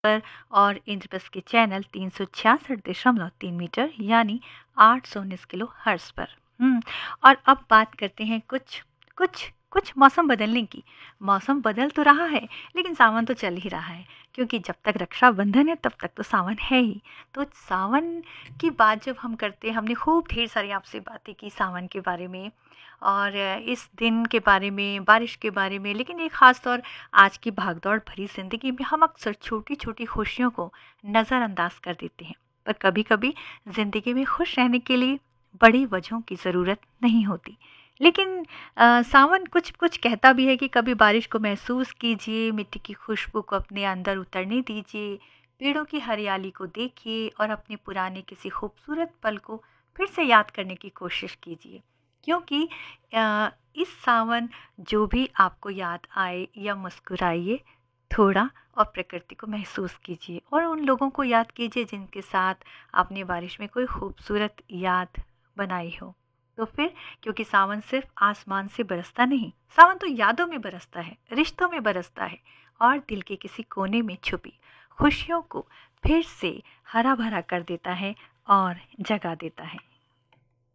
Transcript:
पर और इंद्रप्रस्थ के चैनल 366.3 मीटर यानी 819 किलो हर्ट्ज पर। और अब बात करते हैं कुछ मौसम बदलने की। मौसम बदल तो रहा है लेकिन सावन तो चल ही रहा है, क्योंकि जब तक रक्षाबंधन है तब तक तो सावन है ही। तो सावन की बात जब हम करते हैं, हमने खूब ढेर सारी आपसे बातें की सावन के बारे में और इस दिन के बारे में, बारिश के बारे में, लेकिन एक ख़ास तौर आज की भागदौड़ भरी ज़िंदगी में हम अक्सर छोटी छोटी खुशियों को नज़रअंदाज कर देते हैं। पर कभी कभी ज़िंदगी में खुश रहने के लिए बड़ी वजहों की ज़रूरत नहीं होती। लेकिन सावन कुछ कुछ कहता भी है कि कभी बारिश को महसूस कीजिए, मिट्टी की खुशबू को अपने अंदर उतरने दीजिए, पेड़ों की हरियाली को देखिए और अपने पुराने किसी खूबसूरत पल को फिर से याद करने की कोशिश कीजिए। क्योंकि इस सावन जो भी आपको याद आए या मुस्कुराइए थोड़ा और प्रकृति को महसूस कीजिए और उन लोगों को याद कीजिए जिनके साथ आपने बारिश में कोई खूबसूरत याद बनाई हो। तो फिर, क्योंकि सावन सिर्फ आसमान से बरसता नहीं, सावन तो यादों में बरसता है, रिश्तों में बरसता है और दिल के किसी कोने में छुपी खुशियों को फिर से हरा भरा कर देता है और जगा देता है।